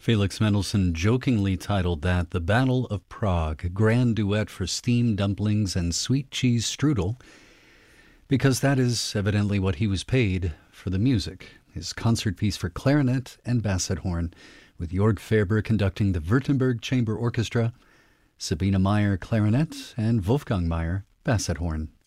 Felix Mendelssohn jokingly titled that The Battle of Prague, Grand Duet for Steamed Dumplings and Sweet Cheese Strudel, because that is evidently what he was paid for the music, his concert piece for clarinet and basset horn, with Jörg Faerber conducting the Württemberg Chamber Orchestra, Sabine Meyer clarinet, and Wolfgang Meyer basset horn.